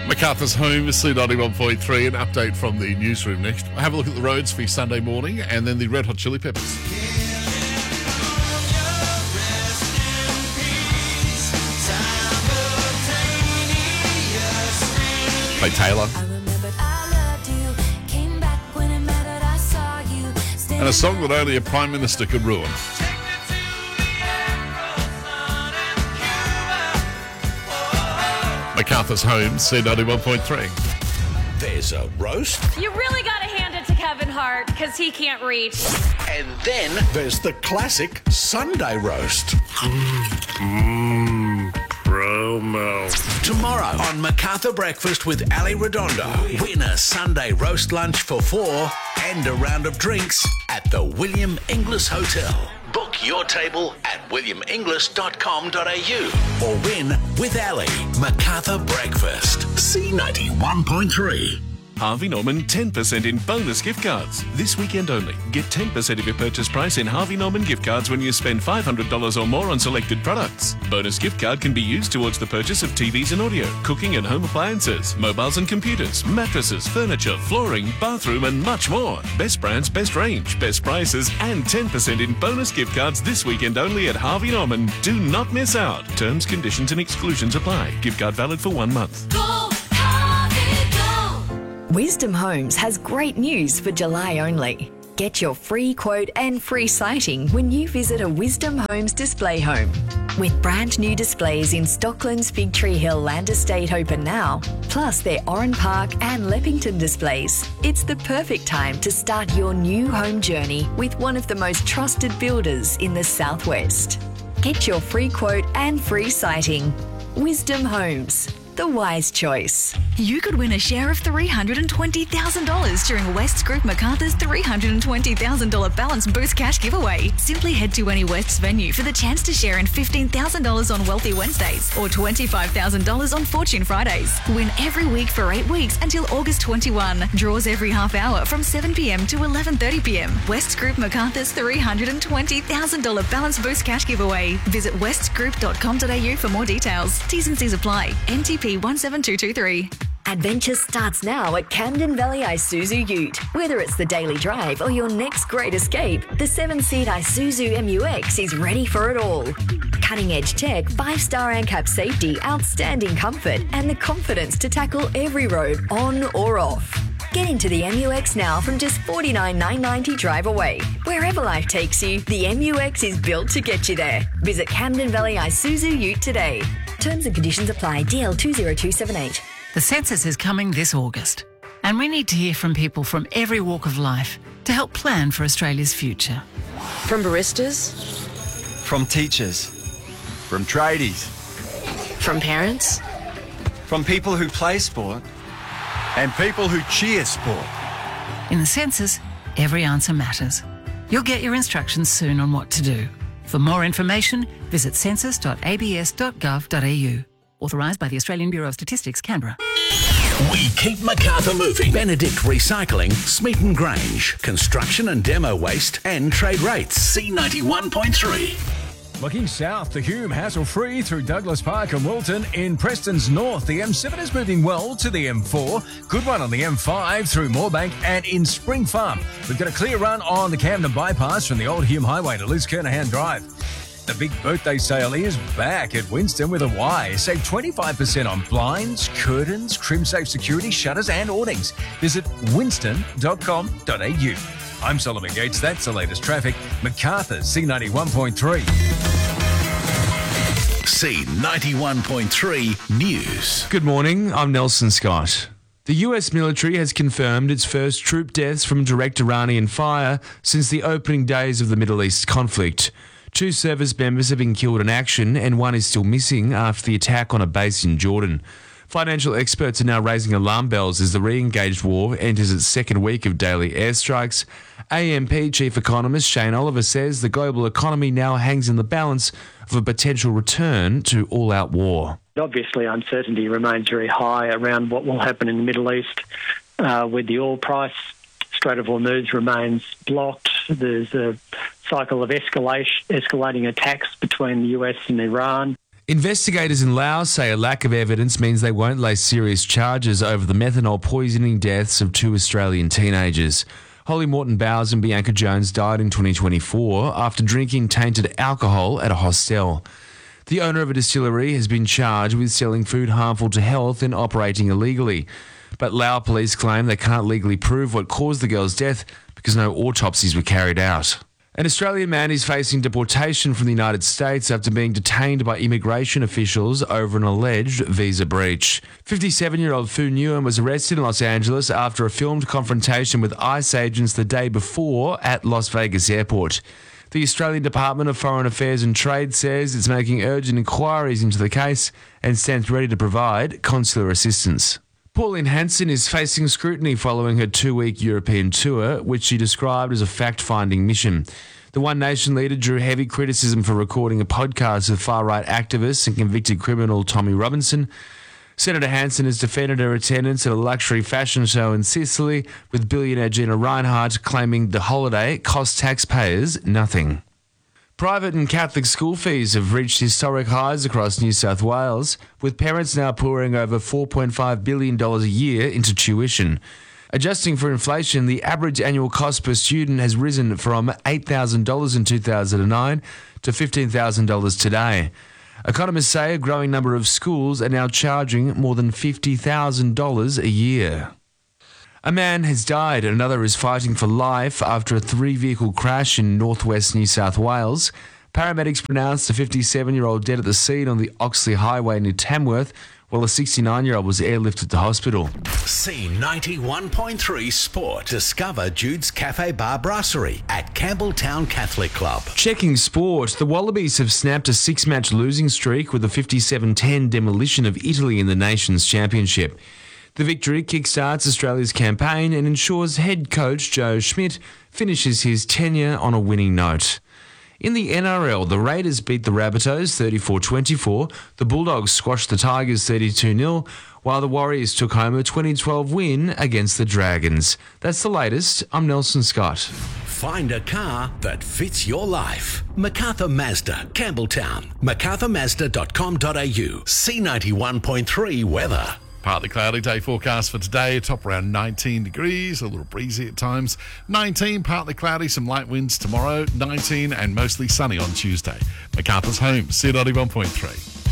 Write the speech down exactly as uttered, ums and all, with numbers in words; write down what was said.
MacArthur's Home, C ninety-one point three, an update from the newsroom next. We'll have a look at the roads for your Sunday morning, and then the Red Hot Chili Peppers. Play Taylor. And a song that only a Prime Minister could ruin. MacArthur's Home, C ninety-one point three. There's a roast. You really got to hand it to Kevin Hart because he can't reach. And then there's the classic Sunday roast. Mmm, promo. Tomorrow on MacArthur Breakfast with Ali Redondo. Win a Sunday roast lunch for four and a round of drinks at the William Inglis Hotel. Book your table at william inglis dot com dot a u or win with Ali. MacArthur Breakfast. C ninety-one point three. Harvey Norman ten percent in bonus gift cards. This weekend only. Get ten percent of your purchase price in Harvey Norman gift cards when you spend five hundred dollars or more on selected products. Bonus gift card can be used towards the purchase of T Vs and audio, cooking and home appliances, mobiles and computers, mattresses, furniture, flooring, bathroom and much more. Best brands, best range, best prices and ten percent in bonus gift cards this weekend only at Harvey Norman. Do not miss out. Terms, conditions and exclusions apply. Gift card valid for one month. Go! Wisdom Homes has great news for July only. Get your free quote and free sighting when you visit a Wisdom Homes display home. With brand new displays in Stockland's Fig Tree Hill Land Estate open now, plus their Oran Park and Leppington displays, it's the perfect time to start your new home journey with one of the most trusted builders in the Southwest. Get your free quote and free sighting. Wisdom Homes. The wise choice. You could win a share of three hundred twenty thousand dollars during West's Group MacArthur's three hundred twenty thousand dollars Balance Boost Cash giveaway. Simply head to any West's venue for the chance to share in fifteen thousand dollars on Wealthy Wednesdays or twenty-five thousand dollars on Fortune Fridays. Win every week for eight weeks until August twenty-first. Draws every half hour from seven p.m. to eleven thirty p.m. West's Group MacArthur's three hundred twenty thousand dollars Balance Boost Cash giveaway. Visit west group dot com dot a u for more details. T's and C's apply. N T P one seven two two three. Adventure starts now at Camden Valley Isuzu Ute. Whether it's the daily drive or your next great escape, the seven-seat Isuzu M U X is ready for it all. Cutting-edge tech, five-star ANCAP safety, outstanding comfort, and the confidence to tackle every road on or off. Get into the M U X now from just forty-nine thousand nine hundred ninety dollars drive away. Wherever life takes you, the M U X is built to get you there. Visit Camden Valley Isuzu Ute today. Terms and conditions apply. D L two zero two seven eight. The census is coming this August, and we need to hear from people from every walk of life to help plan for Australia's future. From baristas, from teachers, from tradies, from parents, from people who play sport, and people who cheer sport. In the census, every answer matters. You'll get your instructions soon on what to do. For more information, visit census dot a b s dot gov dot a u. Authorised by the Australian Bureau of Statistics, Canberra. We keep MacArthur moving. Benedict Recycling, Smeaton Grange, construction and demo waste, and trade rates. C ninety-one point three. Looking south to Hume, hassle-free through Douglas Park and Wilton. In Preston's north, the M seven is moving well to the M four. Good one on the M five through Moorebank. And in Spring Farm, we've got a clear run on the Camden bypass from the old Hume Highway to Liz Kernahan Drive. The big birthday sale is back at Winston with a Y. Save twenty-five percent on blinds, curtains, trim safe security, shutters and awnings. Visit winston dot com dot a u. I'm Solomon Gates. That's the latest traffic. MacArthur, C ninety-one point three. C ninety-one point three News. Good morning, I'm Nelson Scott. The U S military has confirmed its first troop deaths from direct Iranian fire since the opening days of the Middle East conflict. Two service members have been killed in action and one is still missing after the attack on a base in Jordan. Financial experts are now raising alarm bells as the re-engaged war enters its second week of daily airstrikes. A M P chief economist Shane Oliver says the global economy now hangs in the balance of a potential return to all-out war. Obviously, uncertainty remains very high around what will happen in the Middle East uh, with the oil price. Strait of Hormuz remains blocked. There's a cycle of escalation, escalating attacks between the U S and Iran. Investigators in Laos say a lack of evidence means they won't lay serious charges over the methanol poisoning deaths of two Australian teenagers. Holly Morton Bowes and Bianca Jones died in twenty twenty-four after drinking tainted alcohol at a hostel. The owner of a distillery has been charged with selling food harmful to health and operating illegally. But Lao police claim they can't legally prove what caused the girl's death because no autopsies were carried out. An Australian man is facing deportation from the United States after being detained by immigration officials over an alleged visa breach. fifty-seven-year-old Fu Nguyen was arrested in Los Angeles after a filmed confrontation with ICE agents the day before at Las Vegas Airport. The Australian Department of Foreign Affairs and Trade says it's making urgent inquiries into the case and stands ready to provide consular assistance. Pauline Hanson is facing scrutiny following her two-week European tour, which she described as a fact-finding mission. The One Nation leader drew heavy criticism for recording a podcast with far-right activist and convicted criminal Tommy Robinson. Senator Hanson has defended her attendance at a luxury fashion show in Sicily, with billionaire Gina Rinehart claiming the holiday cost taxpayers nothing. Private and Catholic school fees have reached historic highs across New South Wales, with parents now pouring over four point five billion dollars a year into tuition. Adjusting for inflation, the average annual cost per student has risen from eight thousand dollars in two thousand nine to fifteen thousand dollars today. Economists say a growing number of schools are now charging more than fifty thousand dollars a year. A man has died and another is fighting for life after a three-vehicle crash in northwest New South Wales. Paramedics pronounced a fifty-seven-year-old dead at the scene on the Oxley Highway near Tamworth, while a sixty-nine-year-old was airlifted to hospital. C ninety-one point three Sport. Discover Jude's Cafe Bar Brasserie at Campbelltown Catholic Club. Checking sport, the Wallabies have snapped a six-match losing streak with a fifty-seven ten demolition of Italy in the Nations Championship. The victory kickstarts Australia's campaign and ensures head coach Joe Schmidt finishes his tenure on a winning note. In the N R L, the Raiders beat the Rabbitohs thirty-four twenty-four, the Bulldogs squashed the Tigers thirty-two nil, while the Warriors took home a twenty twelve win against the Dragons. That's the latest. I'm Nelson Scott. Find a car that fits your life. MacArthur Mazda, Campbelltown. macarthur mazda dot com dot a u. C ninety-one point three weather. Partly cloudy day forecast for today, top around nineteen degrees, a little breezy at times. nineteen, partly cloudy, some light winds tomorrow. nineteen and mostly sunny on Tuesday. MacArthur's home, C ninety-one point three.